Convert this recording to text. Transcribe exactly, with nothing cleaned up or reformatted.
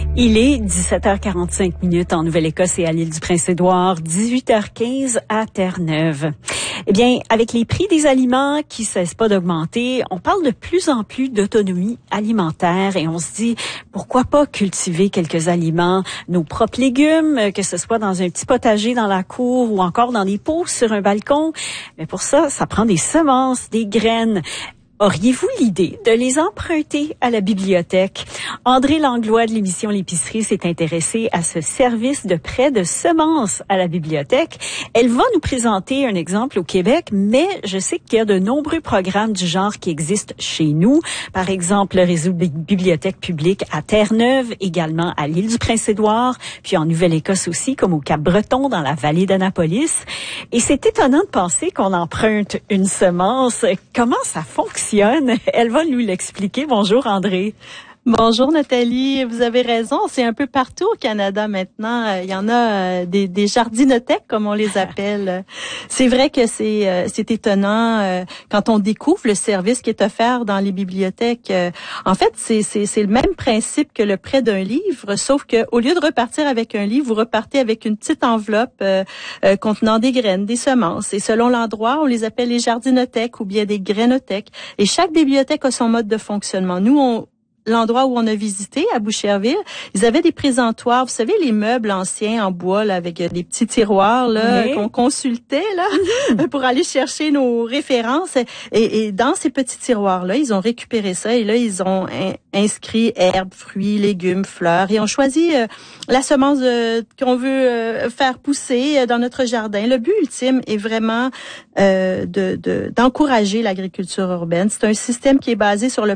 Il est dix-sept heures quarante-cinq minutes en Nouvelle-Écosse et à l'île du Prince-Édouard, dix-huit heures quinze à Terre-Neuve. Eh bien, avec les prix des aliments qui cessent pas d'augmenter, on parle de plus en plus d'autonomie alimentaire et on se dit, pourquoi pas cultiver quelques aliments, nos propres légumes, que ce soit dans un petit potager dans la cour ou encore dans des pots sur un balcon. Mais pour ça, ça prend des semences, des graines. Auriez-vous l'idée de les emprunter à la bibliothèque? André Langlois de l'émission L'épicerie s'est intéressée à ce service de prêt de semences à la bibliothèque. Elle va nous présenter un exemple au Québec, mais je sais qu'il y a de nombreux programmes du genre qui existent chez nous. Par exemple, le réseau des bibliothèques publiques à Terre-Neuve, également à l'île du Prince-Édouard, puis en Nouvelle-Écosse aussi, comme au Cap-Breton, dans la vallée d'Annapolis. Et c'est étonnant de penser qu'on emprunte une semence. Comment ça fonctionne? Elle va nous l'expliquer. Bonjour André. Bonjour Nathalie, vous avez raison, c'est un peu partout au Canada maintenant. Il y en a des, des jardinothèques comme on les appelle. C'est vrai que c'est c'est étonnant quand on découvre le service qui est offert dans les bibliothèques. En fait, c'est c'est c'est le même principe que le prêt d'un livre, sauf que au lieu de repartir avec un livre, vous repartez avec une petite enveloppe euh, euh, contenant des graines, des semences. Et selon l'endroit, on les appelle les jardinothèques ou bien des grainothèques. Et chaque bibliothèque a son mode de fonctionnement. Nous, on l'endroit où on a visité, à Boucherville, ils avaient des présentoirs, vous savez, les meubles anciens en bois, là, avec des petits tiroirs, là, oui, qu'on consultait, là, mm-hmm. pour aller chercher nos références. Et, et dans ces petits tiroirs-là, ils ont récupéré ça et là, ils ont in- inscrit herbes, fruits, légumes, fleurs et ont choisi euh, la semence euh, qu'on veut euh, faire pousser dans notre jardin. Le but ultime est vraiment euh, de, de, d'encourager l'agriculture urbaine. C'est un système qui est basé sur le